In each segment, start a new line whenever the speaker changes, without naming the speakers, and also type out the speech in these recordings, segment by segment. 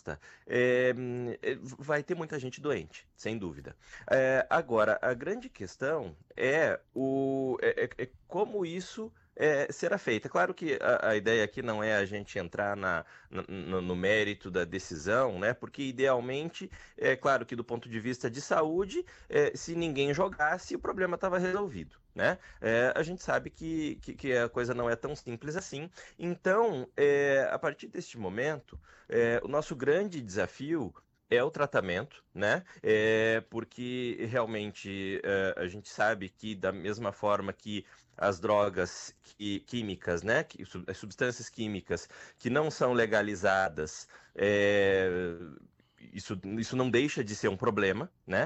resposta, vai ter muita gente doente, sem dúvida. Agora, a grande questão é como isso será feito. É claro que a ideia aqui não é a gente entrar no mérito da decisão, né? Porque idealmente, é claro que do ponto de vista de saúde, se ninguém jogasse, o problema estava resolvido, né? A gente sabe que a coisa não é tão simples assim. Então, a partir deste momento, o nosso grande desafio é o tratamento, né? Porque realmente a gente sabe que da mesma forma que as drogas químicas, né? As substâncias químicas que não são legalizadas, isso não deixa de ser um problema, né?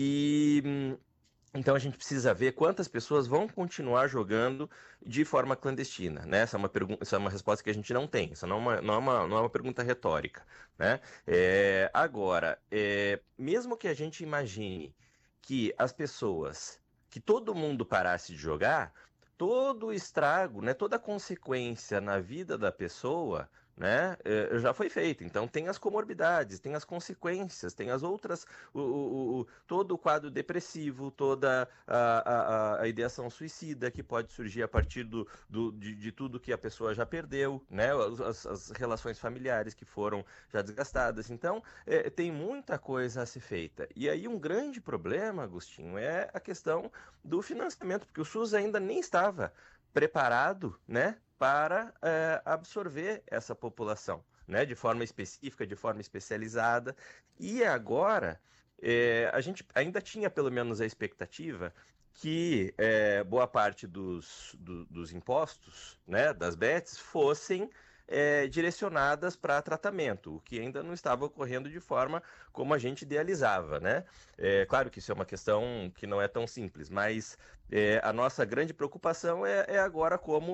Então a gente precisa ver quantas pessoas vão continuar jogando de forma clandestina, né? Essa é uma resposta que a gente não tem. Isso não é uma pergunta retórica, né? Agora, mesmo que a gente imagine que as pessoas, que todo mundo parasse de jogar, todo o estrago, né? Toda a consequência na vida da pessoa, né? Já foi feito. Então tem as comorbidades, tem as consequências, tem as outras todo o quadro depressivo, toda a ideação suicida que pode surgir a partir de tudo que a pessoa já perdeu, né? As relações familiares que foram já desgastadas. Então, tem muita coisa a ser feita. E aí, um grande problema, Agostinho, é a questão do financiamento, porque o SUS ainda nem estava preparado, né, para absorver essa população, né, de forma específica, de forma especializada. E agora a gente ainda tinha pelo menos a expectativa que boa parte dos impostos, né, das bets, fossem direcionadas para tratamento, o que ainda não estava ocorrendo de forma como a gente idealizava, né? Claro que isso é uma questão que não é tão simples, mas a nossa grande preocupação é agora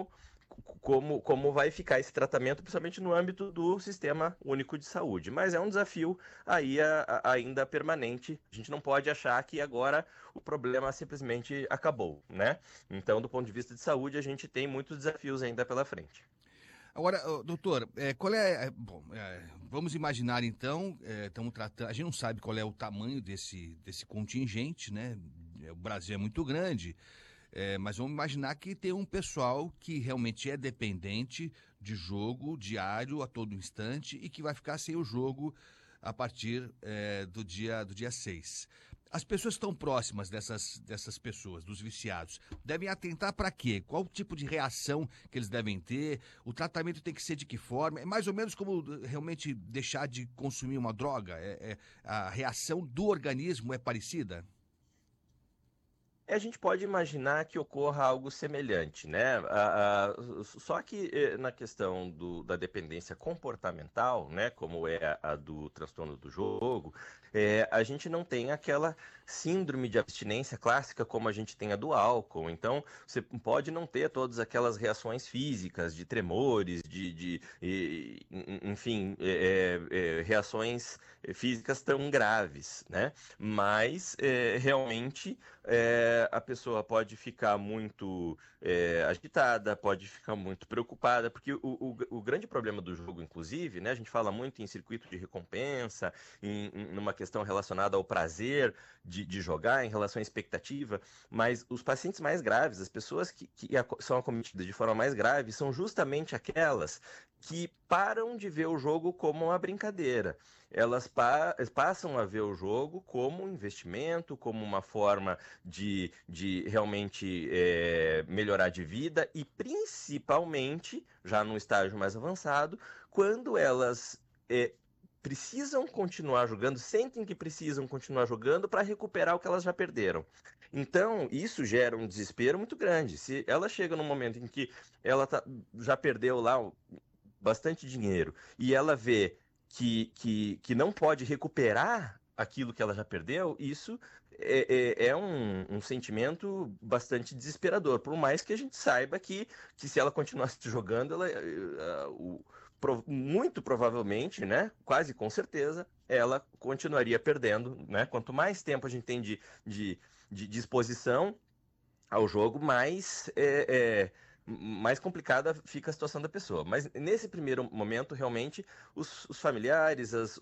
como vai ficar esse tratamento, principalmente no âmbito do Sistema Único de Saúde. Mas é um desafio aí ainda permanente. A gente não pode achar que agora o problema simplesmente acabou, né? Então, do ponto de vista de saúde, a gente tem muitos desafios ainda pela frente.
Agora, doutor, qual é. Bom, vamos imaginar então, estamos tratando. A gente não sabe qual é o tamanho desse contingente, né? O Brasil é muito grande, mas vamos imaginar que tem um pessoal que realmente é dependente de jogo diário a todo instante e que vai ficar sem o jogo a partir do dia 6. As pessoas que estão próximas dessas pessoas, dos viciados, devem atentar para quê? Qual tipo de reação que eles devem ter? O tratamento tem que ser de que forma? É mais ou menos como realmente deixar de consumir uma droga? A reação do organismo é parecida?
A gente pode imaginar que ocorra algo semelhante, né? Só que na questão da dependência comportamental, né, como é a do transtorno do jogo, a gente não tem aquela síndrome de abstinência clássica como a gente tem a do álcool. Então, você pode não ter todas aquelas reações físicas, de tremores, enfim, reações físicas tão graves, né? Mas realmente a pessoa pode ficar muito agitada, pode ficar muito preocupada, porque o grande problema do jogo, inclusive, né, a gente fala muito em circuito de recompensa, numa questão relacionada ao prazer de jogar, em relação à expectativa, mas os pacientes mais graves, as pessoas que são acometidas de forma mais grave, são justamente aquelas que param de ver o jogo como uma brincadeira. Elas passam a ver o jogo como um investimento, como uma forma de realmente melhorar de vida e principalmente, já num estágio mais avançado, quando elas precisam continuar jogando, sentem que precisam continuar jogando para recuperar o que elas já perderam. Então, isso gera um desespero muito grande. Se ela chega num momento em que ela já perdeu lá bastante dinheiro e ela vê que não pode recuperar aquilo que ela já perdeu, isso é um sentimento bastante desesperador, por mais que a gente saiba que se ela continuasse jogando, muito provavelmente, né, quase com certeza, ela continuaria perdendo, né? Quanto mais tempo a gente tem de disposição ao jogo, mais complicada fica a situação da pessoa. Mas nesse primeiro momento, realmente, os familiares,